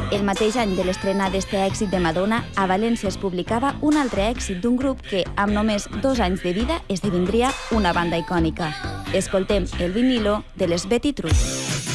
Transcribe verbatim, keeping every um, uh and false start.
El mateix any de l'estrena d'este èxit de Madonna, a València es publicava un altre èxit d'un grup que, amb només dos anys de vida, esdevindria una banda icònica. Escoltem el vinilo de les Betty True.